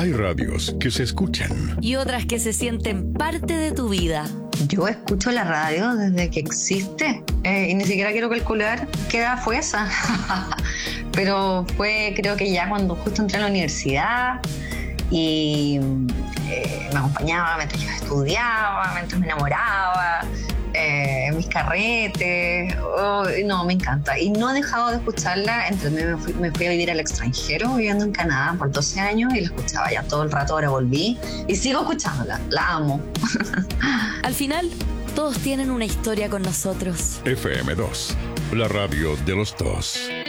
Hay radios que se escuchan y otras que se sienten parte de tu vida. Yo escucho la radio desde que existe y ni siquiera quiero calcular qué edad fue esa. Pero fue, creo que ya cuando justo entré a la universidad y me acompañaba mientras yo estudiaba, mientras me enamoraba, mis carretes. No, me encanta. Y no he dejado de escucharla. Entonces me fui a vivir al extranjero, viviendo en Canadá por 12 años y la escuchaba ya todo el rato. Ahora volví y sigo escuchándola. La amo. Al final, todos tienen una historia con nosotros. FM2, la radio de los dos.